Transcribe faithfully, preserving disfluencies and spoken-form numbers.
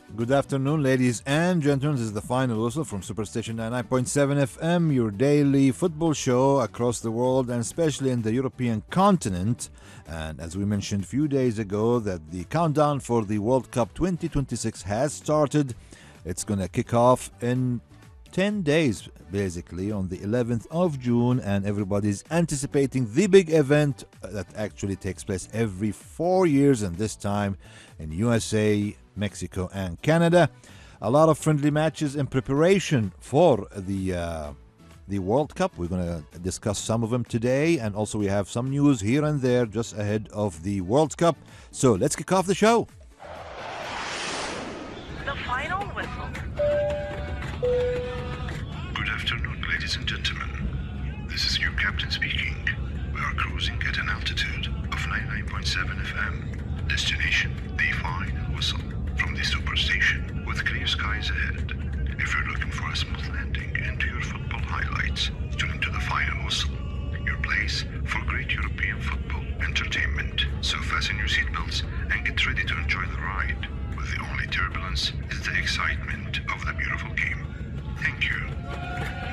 Good afternoon, ladies and gentlemen. This is the final whistle from Superstation ninety-nine point seven F M, your daily football show across the world and especially in the European continent. And as we mentioned a few days ago, that the countdown for the World Cup twenty twenty-six has started. It's going to kick off in ten days, basically, on the eleventh of June, and everybody's anticipating the big event that actually takes place every four years, and this time in U S A, Mexico, and Canada. A lot of friendly matches in preparation for the uh, the World Cup. We're going to discuss some of them today, and also we have some news here and there just ahead of the World Cup. So let's kick off the show. The final whistle. Good afternoon, ladies and gentlemen. This is your captain speaking. We are cruising at an altitude of ninety-nine point seven F M. Destination, the final whistle. From the Superstation, with clear skies ahead. If you're looking for a smooth landing into your football highlights, tune into the final whistle. Your place for great European football entertainment. So fasten your seatbelts and get ready to enjoy the ride. With the only turbulence is the excitement